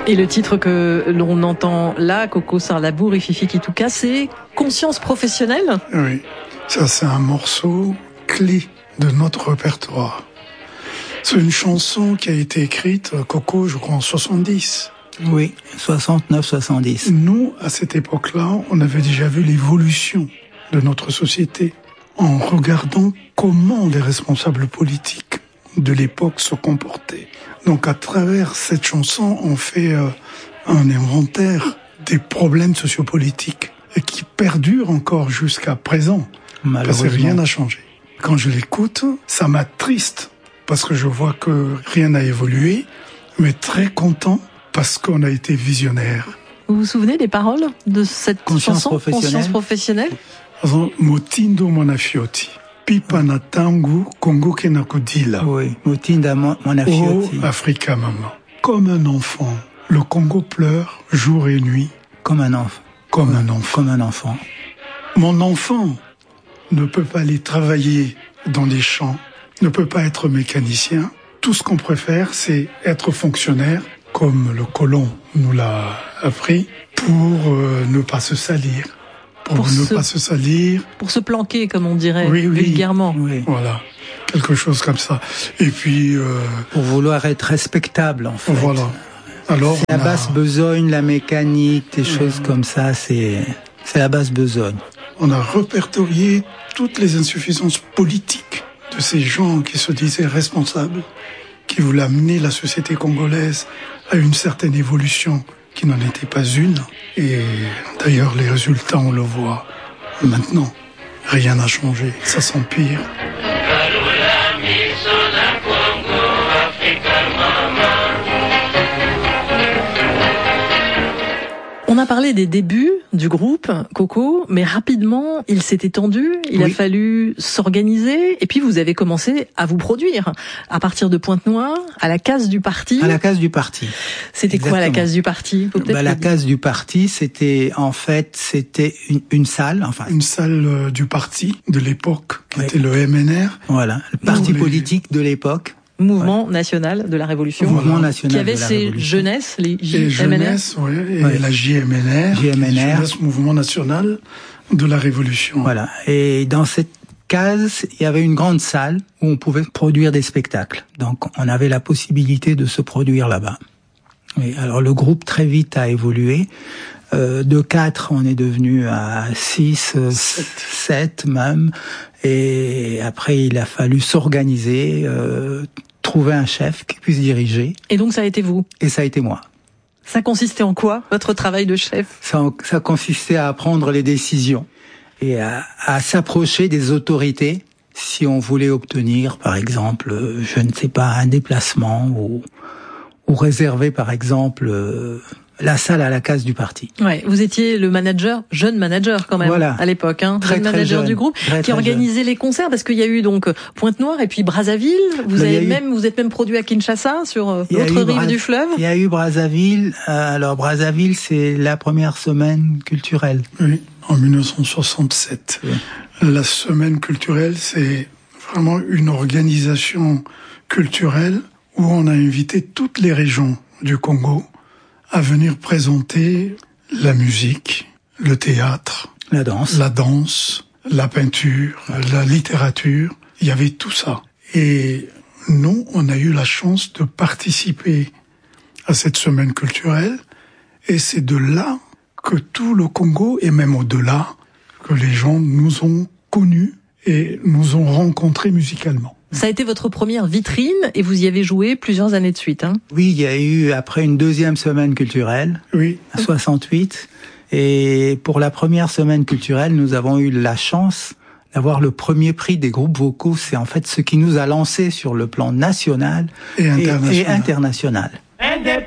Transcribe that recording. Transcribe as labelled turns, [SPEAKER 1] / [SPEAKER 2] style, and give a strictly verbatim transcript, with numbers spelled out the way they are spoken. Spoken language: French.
[SPEAKER 1] Et le titre que l'on entend là, Coco Sarlabour et Fifi Kitouka, c'est Conscience professionnelle.
[SPEAKER 2] Oui, ça c'est un morceau clé de notre répertoire. C'est une chanson qui a été écrite, Coco, je crois en soixante-dix.
[SPEAKER 3] Oui, soixante-neuf soixante-dix.
[SPEAKER 2] Nous, à cette époque-là, on avait déjà vu l'évolution de notre société en regardant comment les responsables politiques de l'époque se comportaient. Donc à travers cette chanson, on fait euh, un inventaire des problèmes sociopolitiques et qui perdurent encore jusqu'à présent. Parce que rien n'a changé. Quand je l'écoute, ça m'attriste parce que je vois que rien n'a évolué, mais très content parce qu'on a été visionnaire.
[SPEAKER 1] Vous vous souvenez des paroles de cette
[SPEAKER 3] Conscience
[SPEAKER 1] chanson
[SPEAKER 3] professionnelle.
[SPEAKER 1] Conscience professionnelle.
[SPEAKER 2] Motindo Monafioti. Pipa na tangu Congo Kenakudila.
[SPEAKER 3] Oui, Motinda Monafioti.
[SPEAKER 2] Oh, Africa, maman. Comme un enfant, le Congo pleure jour et nuit.
[SPEAKER 3] Comme un enfant.
[SPEAKER 2] Comme un enfant.
[SPEAKER 3] Comme un enfant.
[SPEAKER 2] Mon enfant ne peut pas aller travailler dans les champs, ne peut pas être mécanicien. Tout ce qu'on préfère, c'est être fonctionnaire, comme le colon nous l'a appris, pour euh, ne pas se salir. Pour, pour ne se, pas se salir.
[SPEAKER 1] Pour se planquer, comme on dirait,
[SPEAKER 2] oui, oui,
[SPEAKER 1] vulgairement.
[SPEAKER 2] Oui. Voilà, quelque chose comme ça. Et puis... Euh,
[SPEAKER 3] pour vouloir être respectable, en fait.
[SPEAKER 2] Voilà. Alors,
[SPEAKER 3] c'est la basse a... besogne, la mécanique, des choses mmh. comme ça, c'est, c'est la basse besogne.
[SPEAKER 2] On a répertorié toutes les insuffisances politiques de ces gens qui se disaient responsables, qui voulaient amener la société congolaise à une certaine évolution qui n'en était pas une. Et d'ailleurs, les résultats, on le voit maintenant. Rien n'a changé, ça s'empire.
[SPEAKER 1] On a parlé des débuts du groupe Coco, mais rapidement, il s'est étendu, il oui. a fallu s'organiser, et puis vous avez commencé à vous produire, à partir de Pointe-Noire, à la case du parti.
[SPEAKER 3] À la case du parti.
[SPEAKER 1] C'était Exactement. Quoi la case du parti?
[SPEAKER 3] Bah, la case du parti, c'était, en fait, c'était une, une salle, enfin.
[SPEAKER 2] Une salle euh, du parti de l'époque, qui oui. était le M N R.
[SPEAKER 3] Voilà, le parti les... politique de l'époque.
[SPEAKER 1] Mouvement ouais. national de la Révolution,
[SPEAKER 3] Mouvement national
[SPEAKER 1] qui avait
[SPEAKER 3] de la
[SPEAKER 1] ses
[SPEAKER 3] Révolution.
[SPEAKER 1] jeunesses, les J M N R.
[SPEAKER 2] Et jeunesse, oui, et ouais. la J M N R,
[SPEAKER 3] J M N R.
[SPEAKER 2] Jeunesse Mouvement national de la Révolution.
[SPEAKER 3] Voilà. Et dans cette case, il y avait une grande salle où on pouvait produire des spectacles. Donc, on avait la possibilité de se produire là-bas. Et alors, le groupe très vite a évolué. Euh, de quatre, on est devenu à six, sept même. Et après, il a fallu s'organiser, euh, trouver un chef qui puisse diriger.
[SPEAKER 1] Et donc, ça a été vous?
[SPEAKER 3] Et ça a été moi.
[SPEAKER 1] Ça consistait en quoi, votre travail de chef?
[SPEAKER 3] Ça, ça consistait à prendre les décisions et à, à s'approcher des autorités si on voulait obtenir, par exemple, je ne sais pas, un déplacement ou, ou réserver, par exemple, euh, la salle à la case du parti.
[SPEAKER 1] Ouais, vous étiez le manager, jeune manager quand même,
[SPEAKER 3] voilà.
[SPEAKER 1] à l'époque, hein,
[SPEAKER 3] très,
[SPEAKER 1] jeune
[SPEAKER 3] très
[SPEAKER 1] manager
[SPEAKER 3] jeune,
[SPEAKER 1] du groupe,
[SPEAKER 3] très,
[SPEAKER 1] qui
[SPEAKER 3] très
[SPEAKER 1] organisait
[SPEAKER 3] jeune.
[SPEAKER 1] les concerts, parce qu'il y a eu donc Pointe-Noire et puis Brazzaville. Vous avez même, eu... vous êtes même produit à Kinshasa, sur l'autre rive Bra... du fleuve.
[SPEAKER 3] Il y a eu Brazzaville. Euh, alors Brazzaville, c'est la première semaine culturelle.
[SPEAKER 2] Oui, en dix-neuf cent soixante-sept. Oui. La semaine culturelle, c'est vraiment une organisation culturelle où on a invité toutes les régions du Congo à venir présenter la musique, le théâtre,
[SPEAKER 3] la danse,
[SPEAKER 2] la danse, la peinture, la littérature. Il y avait tout ça. Et nous, on a eu la chance de participer à cette semaine culturelle. Et c'est de là que tout le Congo, et même au-delà, que les gens nous ont connus et nous ont rencontrés musicalement.
[SPEAKER 1] Ça a été votre première vitrine et vous y avez joué plusieurs années de suite, hein?
[SPEAKER 3] Oui, il y a eu après une deuxième semaine culturelle,
[SPEAKER 2] oui.
[SPEAKER 3] en soixante-huit. Et pour la première semaine culturelle, nous avons eu la chance d'avoir le premier prix des groupes vocaux. C'est en fait ce qui nous a lancé sur le plan national
[SPEAKER 2] et international.
[SPEAKER 3] Et, et international.